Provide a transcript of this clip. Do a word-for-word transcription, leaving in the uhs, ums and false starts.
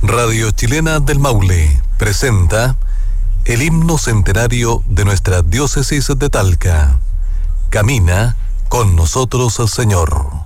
Radio Chilena del Maule presenta el himno centenario de nuestra diócesis de Talca. Camina con nosotros, Señor.